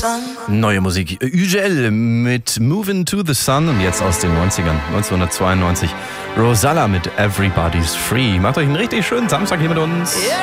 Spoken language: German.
Neue Musik. Ugel mit Movin' to the Sun und jetzt aus den 90ern, 1992. Rosalla mit Everybody's Free. Macht euch einen richtig schönen Samstag hier mit uns. Everybody